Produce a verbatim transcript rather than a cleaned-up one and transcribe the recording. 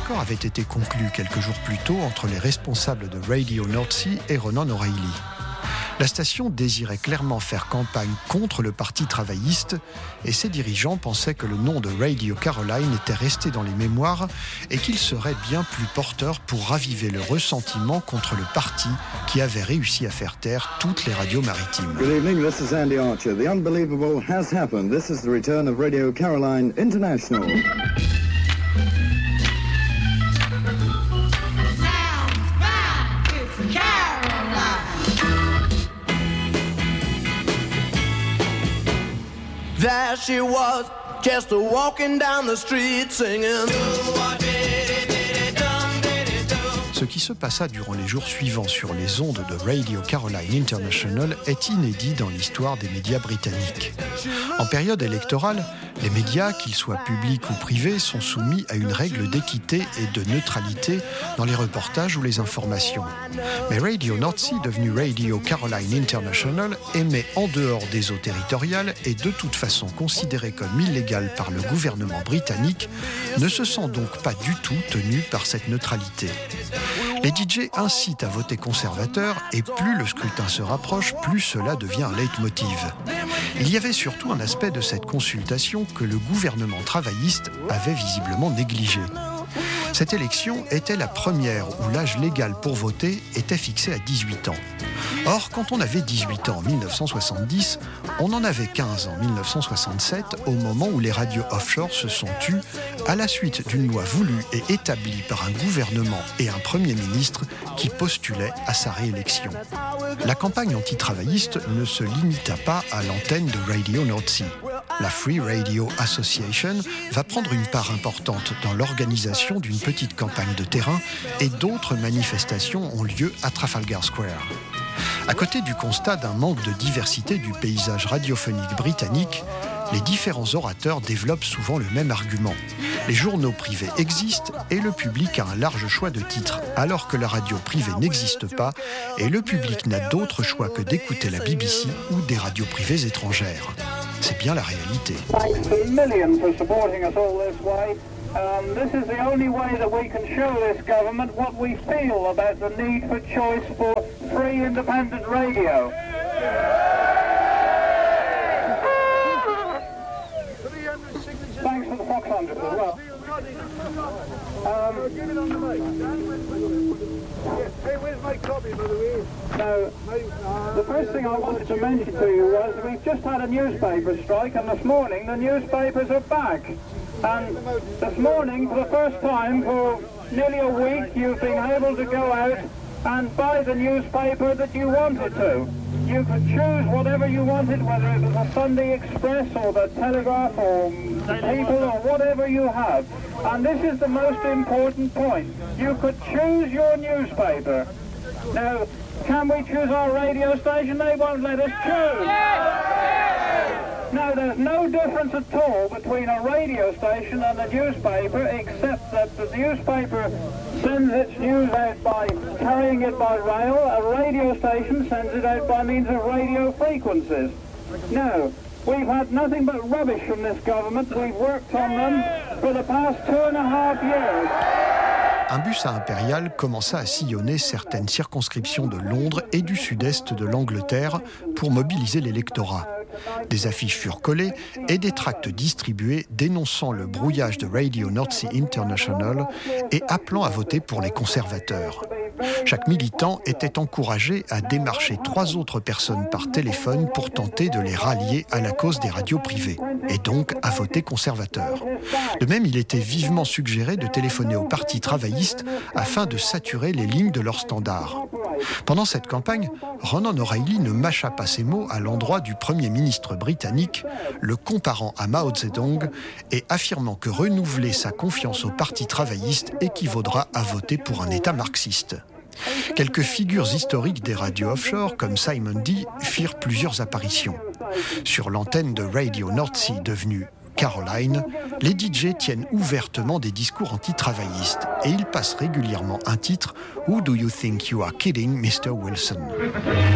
accord avait été conclu quelques jours plus tôt entre les responsables de Radio North Sea et Ronan O'Reilly. La station désirait clairement faire campagne contre le Parti travailliste et ses dirigeants pensaient que le nom de Radio Caroline était resté dans les mémoires et qu'il serait bien plus porteur pour raviver le ressentiment contre le parti qui avait réussi à faire taire toutes les radios maritimes. Good evening, this is Andy Archer. The unbelievable has happened. This is the return of Radio Caroline International. There she was, just a walking down the street singing. Ce qui se passa durant les jours suivants sur les ondes de Radio Caroline International est inédit dans l'histoire des médias britanniques. En période électorale, les médias, qu'ils soient publics ou privés, sont soumis à une règle d'équité et de neutralité dans les reportages ou les informations. Mais Radio North Sea, devenu Radio Caroline International, émet en dehors des eaux territoriales et de toute façon considéré comme illégal par le gouvernement britannique, ne se sent donc pas du tout tenu par cette neutralité. Les D J incitent à voter conservateur et plus le scrutin se rapproche, plus cela devient un leitmotiv. Il y avait surtout un aspect de cette consultation que le gouvernement travailliste avait visiblement négligé. Cette élection était la première où l'âge légal pour voter était fixé à dix-huit ans. Or, quand on avait dix-huit ans en mille neuf cent soixante-dix, on en avait quinze en mille neuf cent soixante-sept, au moment où les radios offshore se sont tues à la suite d'une loi voulue et établie par un gouvernement et un Premier ministre qui postulaient à sa réélection. La campagne antitravailliste ne se limita pas à l'antenne de Radio North Sea. La Free Radio Association va prendre une part importante dans l'organisation d'une petite campagne de terrain et d'autres manifestations ont lieu à Trafalgar Square. À côté du constat d'un manque de diversité du paysage radiophonique britannique, les différents orateurs développent souvent le même argument. Les journaux privés existent et le public a un large choix de titres, alors que la radio privée n'existe pas et le public n'a d'autre choix que d'écouter la B B C ou des radios privées étrangères. C'est bien la réalité. Um, this is the only way that we can show this government what we feel about the need for choice for free independent radio. Thanks for the Fox Hundred as well. Um, now, the first thing I wanted to mention to you was we've just had a newspaper strike, and this morning the newspapers are back. And this morning, for the first time for nearly a week, you've been able to go out and buy the newspaper that you wanted to. You could choose whatever you wanted, whether it was the Sunday Express or the Telegraph or the People or whatever you have. And this is the most important point. You could choose your newspaper. Now, can we choose our radio station? They won't let us choose. Now, there's no difference at all between a radio station and a newspaper, except that the newspaper sends its news out by carrying it by rail. A radio station sends it out by means of radio frequencies. Now, we've had nothing but rubbish from this government. We've worked on them for the past two and a half years. Un bus à Impérial commença à sillonner certaines circonscriptions de Londres et du sud-est de l'Angleterre pour mobiliser l'électorat. Des affiches furent collées et des tracts distribués dénonçant le brouillage de Radio North Sea International et appelant à voter pour les conservateurs. Chaque militant était encouragé à démarcher trois autres personnes par téléphone pour tenter de les rallier à la cause des radios privées, et donc à voter conservateur. De même, il était vivement suggéré de téléphoner au Parti travailliste afin de saturer les lignes de leur standard. Pendant cette campagne, Ronan O'Reilly ne mâcha pas ses mots à l'endroit du Premier ministre britannique, le comparant à Mao Zedong et affirmant que renouveler sa confiance au Parti travailliste équivaudra à voter pour un État marxiste. Quelques figures historiques des radios offshore, comme Simon Dee, firent plusieurs apparitions. Sur l'antenne de Radio North Sea devenue Caroline, les D J tiennent ouvertement des discours anti-travaillistes et ils passent régulièrement un titre « Who do you think you are kidding, Mister Wilson ?»